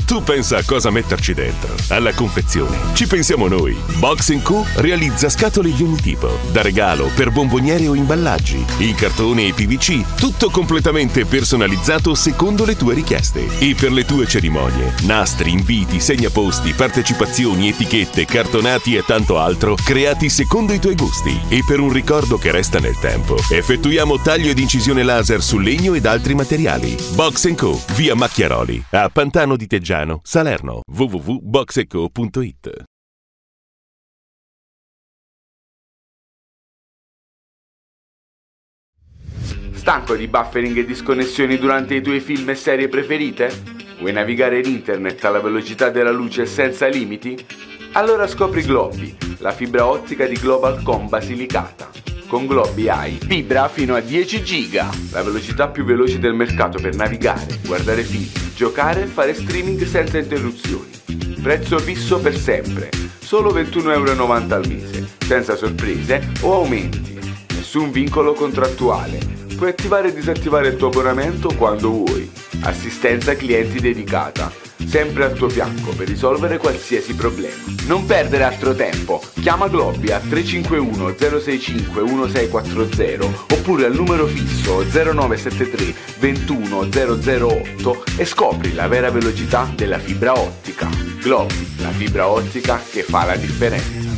Tu pensa a cosa metterci dentro. Alla confezione ci pensiamo noi. Box & Co realizza scatole di ogni tipo, da regalo, per bomboniere o imballaggi, in cartone e PVC, tutto completamente personalizzato secondo le tue richieste. E per le tue cerimonie, nastri, inviti, segnaposti, partecipazioni, etichette, cartonati e tanto altro, creati secondo i tuoi gusti. E per un ricordo che resta nel tempo, effettuiamo taglio ed incisione laser su legno ed altri materiali. Box & Co, via Macchiaroli, a Pantano di Teggiano, Salerno. www.boxeco.it. Stanco di buffering e disconnessioni durante i tuoi film e serie preferite? Vuoi navigare in internet alla velocità della luce senza limiti? Allora scopri Globi, la fibra ottica di Globalcom Basilicata. Con Globi hai fibra fino a 10 giga, la velocità più veloce del mercato per navigare, guardare film, giocare e fare streaming senza interruzioni. Prezzo fisso per sempre, solo 21,90 € al mese, senza sorprese o aumenti. Nessun vincolo contrattuale. Puoi attivare e disattivare il tuo abbonamento quando vuoi. Assistenza clienti dedicata, sempre al tuo fianco per risolvere qualsiasi problema. Non perdere altro tempo, chiama Globi a 351 065 1640 oppure al numero fisso 0973 21 008 e scopri la vera velocità della fibra ottica. Globi, la fibra ottica che fa la differenza.